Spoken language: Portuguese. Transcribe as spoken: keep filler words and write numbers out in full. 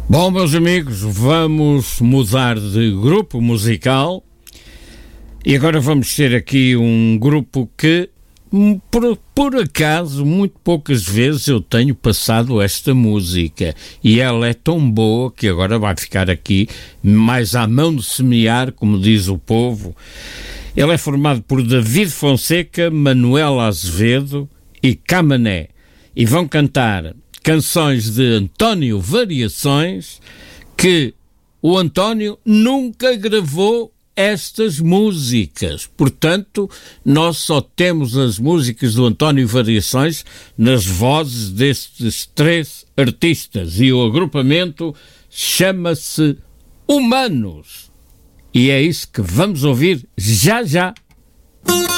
Bom, meus amigos, vamos mudar de grupo musical e agora vamos ter aqui um grupo que, por, por acaso, muito poucas vezes eu tenho passado esta música e ela é tão boa que agora vai ficar aqui mais à mão de semear, como diz o povo. Ele é formado por David Fonseca, Manuel Azevedo e Camané e vão cantar canções de António Variações, que o António nunca gravou estas músicas. Portanto, nós só temos as músicas do António Variações nas vozes destes três artistas. E o agrupamento chama-se Humanos. E é isso que vamos ouvir já já.